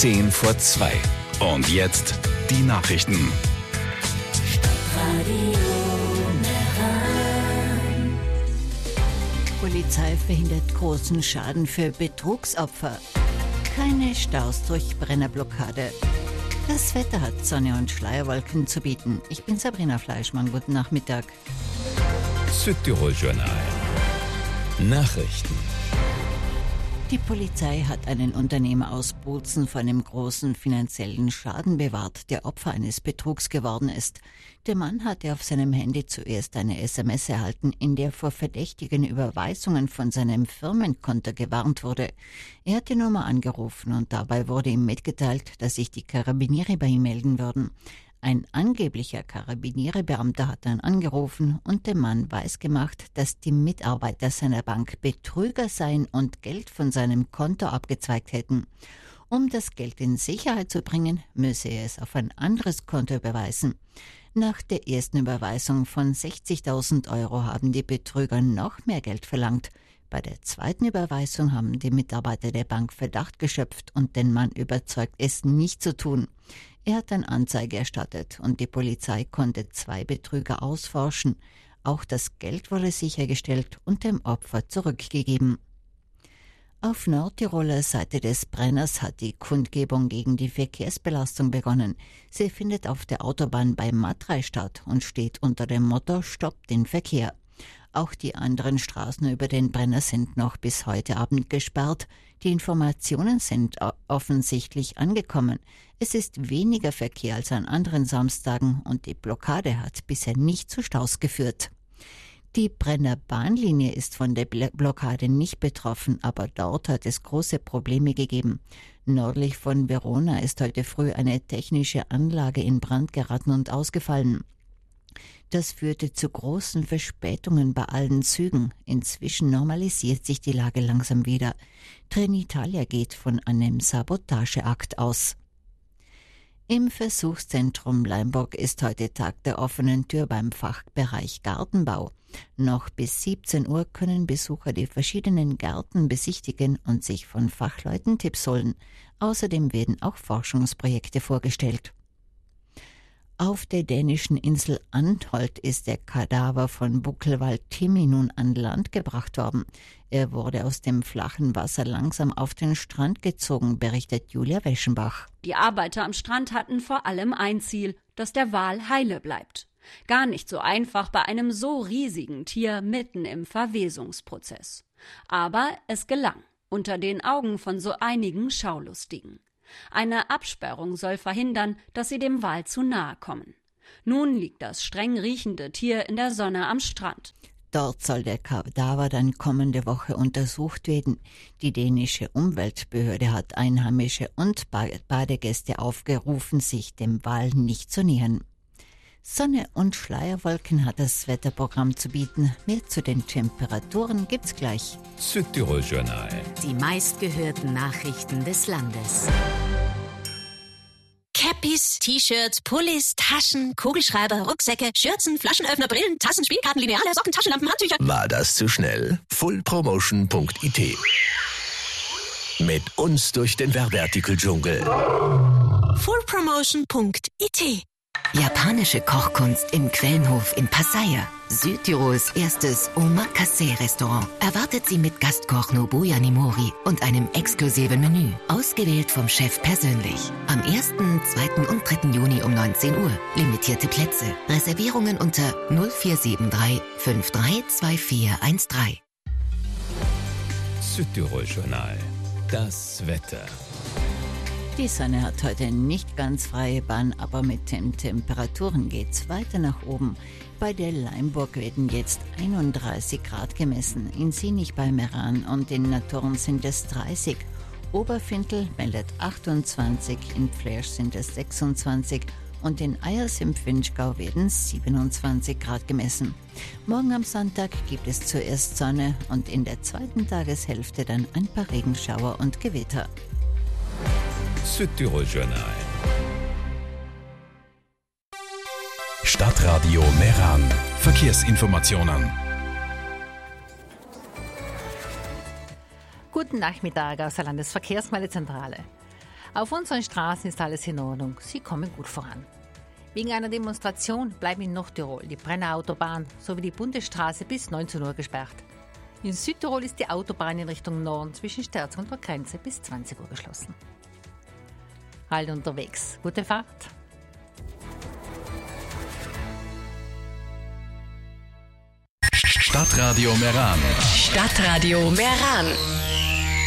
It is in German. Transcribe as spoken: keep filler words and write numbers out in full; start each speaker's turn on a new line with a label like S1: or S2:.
S1: zehn vor zwei. Und jetzt die Nachrichten.
S2: Polizei verhindert großen Schaden für Betrugsopfer. Keine Staus durch Brennerblockade. Das Wetter hat Sonne und Schleierwolken zu bieten. Ich bin Sabrina Fleischmann. Guten Nachmittag.
S1: Südtirol-Journal. Nachrichten.
S2: Die Polizei hat einen Unternehmer aus Bozen vor einem großen finanziellen Schaden bewahrt, der Opfer eines Betrugs geworden ist. Der Mann hatte auf seinem Handy zuerst eine S M S erhalten, in der vor verdächtigen Überweisungen von seinem Firmenkonto gewarnt wurde. Er hat die Nummer angerufen und dabei wurde ihm mitgeteilt, dass sich die Karabiniere bei ihm melden würden. Ein angeblicher Karabinierebeamter hat dann angerufen und dem Mann weisgemacht, dass die Mitarbeiter seiner Bank Betrüger seien und Geld von seinem Konto abgezweigt hätten. Um das Geld in Sicherheit zu bringen, müsse er es auf ein anderes Konto überweisen. Nach der ersten Überweisung von sechzigtausend Euro haben die Betrüger noch mehr Geld verlangt. Bei der zweiten Überweisung haben die Mitarbeiter der Bank Verdacht geschöpft und den Mann überzeugt, es nicht zu tun. Er hat dann Anzeige erstattet und die Polizei konnte zwei Betrüger ausforschen. Auch das Geld wurde sichergestellt und dem Opfer zurückgegeben. Auf Nordtiroler Seite des Brenners hat die Kundgebung gegen die Verkehrsbelastung begonnen. Sie findet auf der Autobahn bei Matrei statt und steht unter dem Motto Stopp den Verkehr. Auch die anderen Straßen über den Brenner sind noch bis heute Abend gesperrt. Die Informationen sind offensichtlich angekommen. Es ist weniger Verkehr als an anderen Samstagen und die Blockade hat bisher nicht zu Staus geführt. Die Brenner Bahnlinie ist von der Blockade nicht betroffen, aber dort hat es große Probleme gegeben. Nördlich von Verona ist heute früh eine technische Anlage in Brand geraten und ausgefallen. Das führte zu großen Verspätungen bei allen Zügen. Inzwischen normalisiert sich die Lage langsam wieder. Trenitalia geht von einem Sabotageakt aus. Im Versuchszentrum Leimburg ist heute Tag der offenen Tür beim Fachbereich Gartenbau. Noch bis siebzehn Uhr können Besucher die verschiedenen Gärten besichtigen und sich von Fachleuten Tipps holen. Außerdem werden auch Forschungsprojekte vorgestellt. Auf der dänischen Insel Antholt ist der Kadaver von Buckelwald Timmy nun an Land gebracht worden. Er wurde aus dem flachen Wasser langsam auf den Strand gezogen, berichtet Julia Weschenbach.
S3: Die Arbeiter am Strand hatten vor allem ein Ziel, dass der Wal heile bleibt. Gar nicht so einfach bei einem so riesigen Tier mitten im Verwesungsprozess. Aber es gelang, unter den Augen von so einigen Schaulustigen. Eine Absperrung soll verhindern, dass sie dem Wal zu nahe kommen. Nun liegt das streng riechende Tier in der Sonne am Strand.
S2: Dort soll der Kadaver dann kommende Woche untersucht werden. Die dänische Umweltbehörde hat Einheimische und Badegäste aufgerufen, sich dem Wal nicht zu nähern. Sonne und Schleierwolken hat das Wetterprogramm zu bieten. Mehr zu den Temperaturen gibt's gleich.
S1: Südtirol-Journal.
S4: Die meistgehörten Nachrichten des Landes. Cappies, T-Shirts, Pullis, Taschen, Kugelschreiber, Rucksäcke, Schürzen, Flaschenöffner, Brillen, Tassen, Spielkarten, Lineale, Socken, Taschenlampen, Handtücher.
S5: War das zu schnell? full promotion punkt i t. Mit uns durch den Werbeartikel-Dschungel.
S4: full promotion punkt i t. Japanische Kochkunst im Quellenhof in Pattaya. Südtirols erstes Omakase-Restaurant erwartet Sie mit Gastkoch Nobuya Nimori und einem exklusiven Menü, ausgewählt vom Chef persönlich. Am ersten, zweiten und dritten Juni um neunzehn Uhr. Limitierte Plätze. Reservierungen unter null vier sieben drei fünf drei zwei vier eins drei.
S1: Südtirol-Journal. Das Wetter.
S2: Die Sonne hat heute nicht ganz freie Bahn, aber mit den Temperaturen geht's weiter nach oben. Bei der Leimburg werden jetzt einunddreißig Grad gemessen, in Sinich bei Meran und in Naturn sind es dreißig. Oberfintel meldet achtundzwanzig, in Fläsch sind es sechsundzwanzig und in Eyers im Vinschgau werden siebenundzwanzig Grad gemessen. Morgen am Sonntag gibt es zuerst Sonne und in der zweiten Tageshälfte dann ein paar Regenschauer und Gewitter.
S1: Südtirol-Journal. Stadtradio Meran. Verkehrsinformationen.
S6: Guten Nachmittag aus der Landesverkehrsmeldezentrale. Auf unseren Straßen ist alles in Ordnung. Sie kommen gut voran. Wegen einer Demonstration bleiben in Nordtirol die Brenner Autobahn sowie die Bundesstraße bis neunzehn Uhr gesperrt. In Südtirol ist die Autobahn in Richtung Norden zwischen Sterz und der Grenze bis zwanzig Uhr geschlossen. Halt unterwegs. Gute Fahrt.
S1: Stadtradio Meran.
S4: Stadtradio Meran.